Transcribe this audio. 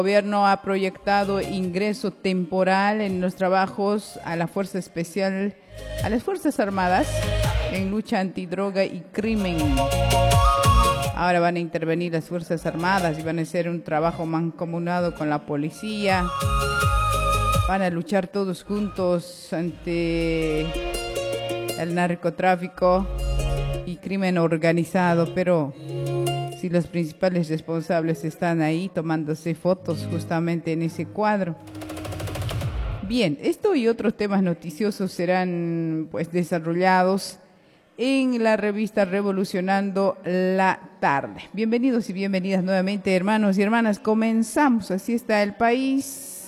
El gobierno ha proyectado ingreso temporal en los trabajos a la Fuerza Especial, a las Fuerzas Armadas en lucha antidroga y crimen. Ahora van a intervenir las Fuerzas Armadas y van a hacer un trabajo mancomunado con la policía. Van a luchar todos juntos ante el narcotráfico y crimen organizado, pero si los principales responsables están ahí tomándose fotos justamente en ese cuadro. Bien, esto y otros temas noticiosos serán pues desarrollados en la revista Revolucionando la Tarde. Bienvenidos y bienvenidas nuevamente, hermanos y hermanas. Comenzamos, así está el país.